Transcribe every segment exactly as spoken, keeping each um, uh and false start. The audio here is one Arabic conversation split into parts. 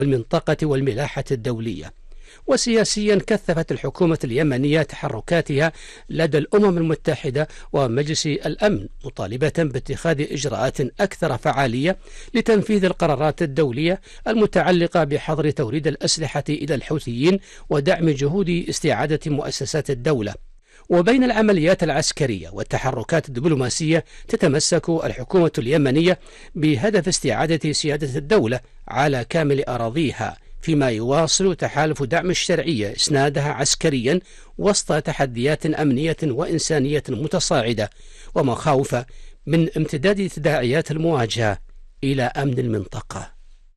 المنطقة والملاحة الدولية. وسياسيا كثفت الحكومة اليمنية تحركاتها لدى الأمم المتحدة ومجلس الأمن، مطالبة باتخاذ إجراءات أكثر فعالية لتنفيذ القرارات الدولية المتعلقة بحظر توريد الأسلحة إلى الحوثيين ودعم جهود استعادة مؤسسات الدولة. وبين العمليات العسكرية والتحركات الدبلوماسية تتمسك الحكومة اليمنية بهدف استعادة سيادة الدولة على كامل أراضيها، فيما يواصل تحالف دعم الشرعية إسنادها عسكريا وسط تحديات أمنية وإنسانية متصاعدة ومخاوف من امتداد تداعيات المواجهة إلى أمن المنطقة.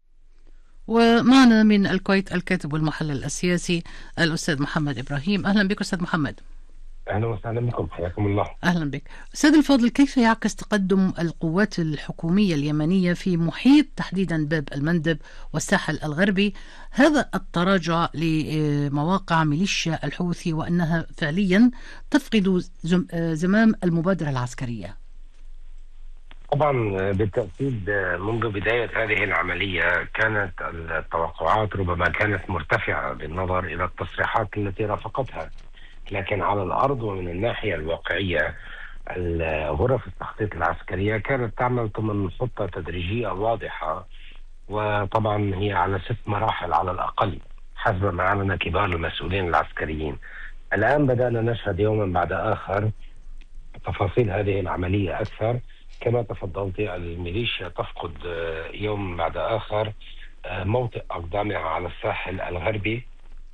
ومعنا من الكويت الكاتب والمحلل السياسي الأستاذ محمد إبراهيم. أهلا بك أستاذ محمد. أهلا وسهلا بكم، حياكم الله. أهلا بك أستاذ الفاضل. كيف يعكس تقدم القوات الحكومية اليمنية في محيط تحديدا باب المندب والساحل الغربي هذا التراجع لمواقع ميليشيا الحوثي وأنها فعليا تفقد زمام المبادرة العسكرية؟ طبعا بالتأكيد منذ بداية هذه العملية كانت التوقعات ربما كانت مرتفعة بالنظر إلى التصريحات التي رافقتها، لكن على الأرض ومن الناحية الواقعية غرف التخطيط العسكرية كانت تعمل ضمن خطة تدريجية واضحة، وطبعا هي على ست مراحل على الأقل حسب ما أعلن كبار المسؤولين العسكريين. الآن بدأنا نشهد يوما بعد آخر تفاصيل هذه العملية أكثر. كما تفضلت، الميليشيا تفقد يوم بعد آخر موطئ أقدامها على الساحل الغربي،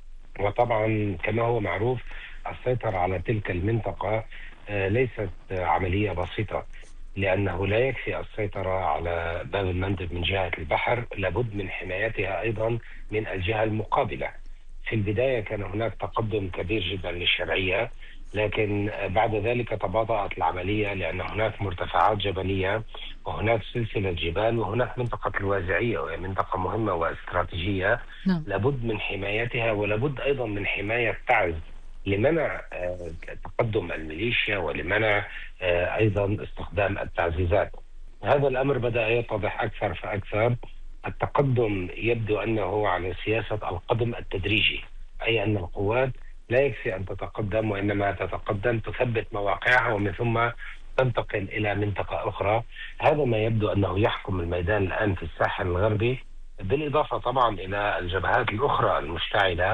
وطبعا كما هو معروف السيطرة على تلك المنطقة ليست عملية بسيطة، لأنه لا يكفي السيطرة على باب المندب من جهة البحر، لابد من حمايتها أيضا من الجهة المقابلة. في البداية كان هناك تقدم كبير جدا للشرعية، لكن بعد ذلك تباطأت العملية لأن هناك مرتفعات جبلية وهناك سلسلة جبال وهناك منطقة الوازعية وهي منطقة مهمة واستراتيجية نعم. لابد من حمايتها، ولابد أيضا من حماية تعز لمنع تقدم الميليشيا ولمنع أيضا استخدام التعزيزات. هذا الأمر بدأ يتضح أكثر فأكثر. التقدم يبدو أنه على سياسة القدم التدريجي، أي أن القوات لا يكفي أن تتقدم وإنما تتقدم تثبت مواقعها ومن ثم تنتقل إلى منطقة أخرى. هذا ما يبدو أنه يحكم الميدان الآن في الساحل الغربي، بالإضافة طبعا إلى الجبهات الأخرى المشتعلة،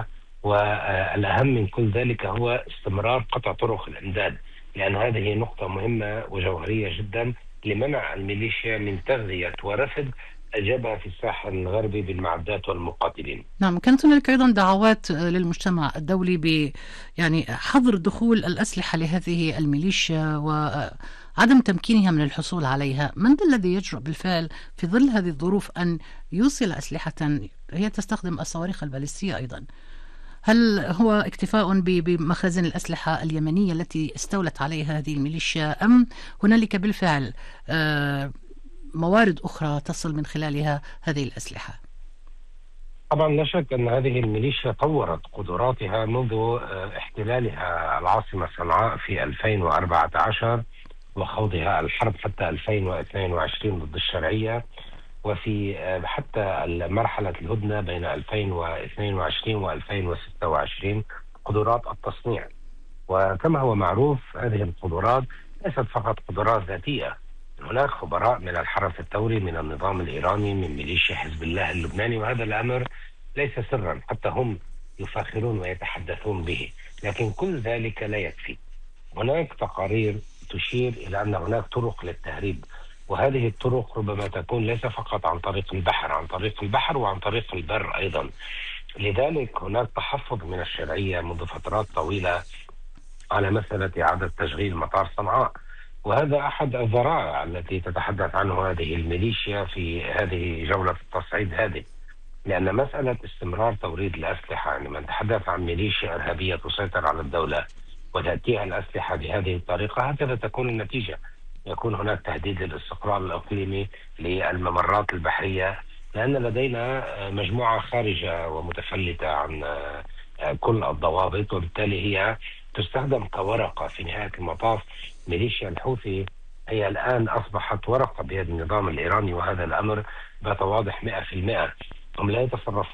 والأهم من كل ذلك هو استمرار قطع طرق الإمداد، لأن هذه نقطة مهمة وجوهرية جدا لمنع الميليشيا من تغذية ورفض الجبهة في الساحل الغربي بالمعدات والمقاتلين. نعم، كانت هناك أيضا دعوات للمجتمع الدولي ب يعني حظر دخول الأسلحة لهذه الميليشيا وعدم تمكينها من الحصول عليها. من ذا الذي يجرؤ بالفعل في ظل هذه الظروف أن يوصل أسلحة هي تستخدم الصواريخ البالستية أيضا؟ هل هو اكتفاء بمخازن الأسلحة اليمنية التي استولت عليها هذه الميليشيا، أم هنالك بالفعل موارد أخرى تصل من خلالها هذه الأسلحة؟ طبعا لا شك أن هذه الميليشيا طورت قدراتها منذ احتلالها العاصمة صنعاء في ألفين وأربعة عشر وخوضها الحرب حتى ألفين واثنين وعشرين ضد الشرعية، وفي حتى مرحلة الهدنة بين ألفين واثنين وعشرين وألفين وستة وعشرين قدرات التصنيع. وكما هو معروف هذه القدرات ليست فقط قدرات ذاتية، هناك خبراء من الحرس الثوري من النظام الإيراني من ميليشيا حزب الله اللبناني، وهذا الأمر ليس سرا حتى هم يفاخرون ويتحدثون به، لكن كل ذلك لا يكفي. هناك تقارير تشير إلى أن هناك طرق للتهريب، وهذه الطرق ربما تكون ليس فقط عن طريق البحر، عن طريق البحر وعن طريق البر أيضا. لذلك هناك تحفظ من الشرعية منذ فترات طويلة على مسألة إعادة تشغيل مطار صنعاء، وهذا أحد الذرائع التي تتحدث عنه هذه الميليشيا في هذه جولة التصعيد هذه، لأن مسألة استمرار توريد الأسلحة، عندما نتحدث عن ميليشيا إرهابية تسيطر على الدولة وتأتيها الأسلحة بهذه الطريقة، هكذا تكون النتيجة. يكون هناك تهديد للاستقرار الإقليمي للممرات البحرية، لأن لدينا مجموعة خارجة ومتفلتة عن كل الضوابط، وبالتالي هي تستخدم كورقة في نهاية المطاف. ميليشيا الحوثي هي الآن أصبحت ورقة بيد النظام الإيراني، وهذا الأمر بات واضح مئة في المئة. هم لا يتصرفون